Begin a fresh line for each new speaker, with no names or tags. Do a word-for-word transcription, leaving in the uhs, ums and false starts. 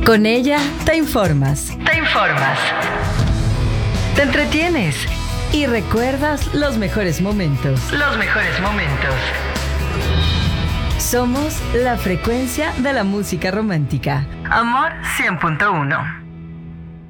Con ella te informas,
Te informas.
te entretienes y recuerdas los mejores momentos.
Los mejores momentos.
Somos la frecuencia de la música romántica.
Amor cien punto uno.